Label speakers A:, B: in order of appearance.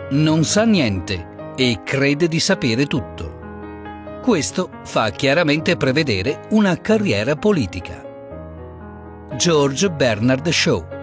A: non sa niente e crede di sapere tutto. Questo fa chiaramente prevedere una carriera politica. George Bernard Shaw.